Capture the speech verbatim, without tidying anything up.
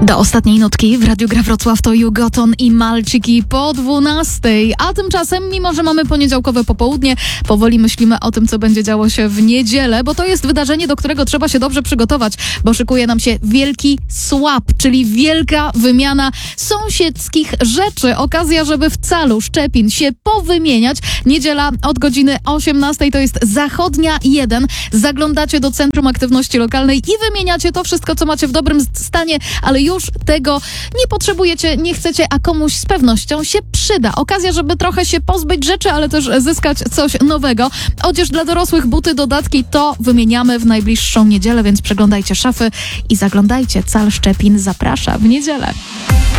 Do ostatniej nutki w Radiu Gra Wrocław to Jugoton i Malczyki po dwunastej. A tymczasem, mimo że mamy poniedziałkowe popołudnie, powoli myślimy o tym, co będzie działo się w niedzielę, bo to jest wydarzenie, do którego trzeba się dobrze przygotować, bo szykuje nam się wielki swap, czyli wielka wymiana sąsiedzkich rzeczy. Okazja, żeby w calu szczepin się powymieniać. Niedziela od godziny osiemnastej to jest Zachodnia jeden. Zaglądacie do Centrum Aktywności Lokalnej i wymieniacie to wszystko, co macie w dobrym stanie, ale już tego nie potrzebujecie, nie chcecie, a komuś z pewnością się przyda. Okazja, żeby trochę się pozbyć rzeczy, ale też zyskać coś nowego. Odzież dla dorosłych, buty, dodatki, to wymieniamy w najbliższą niedzielę, więc przeglądajcie szafy i zaglądajcie. Cal Szczepin zaprasza w niedzielę.